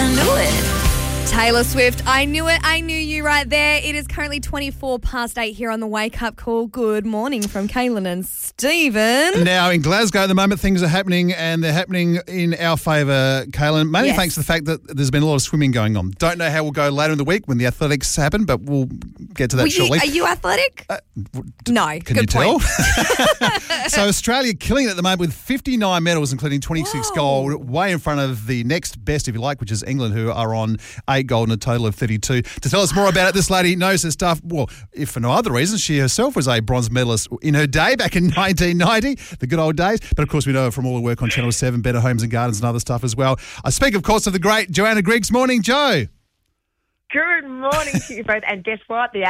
I knew it. Taylor Swift, I knew it. I knew you right there. It is currently 8:24 here on the Wake Up Call. Good morning from Kaylin and Stephen. Now, in Glasgow at the moment, things are happening, and they're happening in our favour, Kaylin, mainly thanks to the fact that there's been a lot of swimming going on. Don't know how we'll go later in the week when the athletics happen, but we'll get to that shortly. Are you athletic? No. Can you tell? So Australia killing it at the moment with 59 medals, including 26 gold, way in front of the next best, if you like, which is England, who are on 8 gold and a total of 32. To tell us more about it, this lady knows her stuff. Well, if for no other reason, she herself was a bronze medalist in her day back in 1990, the good old days. But of course, we know her from all the work on Channel 7, Better Homes and Gardens and other stuff as well. I speak, of course, of the great Joanna Griggs. Morning, Joe. Good morning to you both. And guess what? The